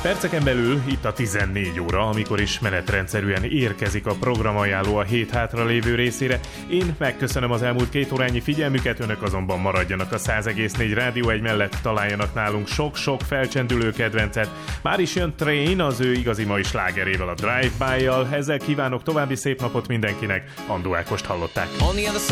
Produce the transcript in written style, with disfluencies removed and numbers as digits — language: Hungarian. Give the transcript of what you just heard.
Perceken belül itt a 14 óra, amikor is menetrendszerűen érkezik a programajánló a hét hátra lévő részére. Én megköszönöm az elmúlt 2 órányi figyelmüket, önök azonban maradjanak a 100,4 Rádió 1 mellett, találjanak nálunk sok-sok felcsendülő kedvencet. Már is jön Train az ő igazi mai slágerével, a Drive-by-jal. Ezzel kívánok további szép napot mindenkinek. Andó Ákost hallották.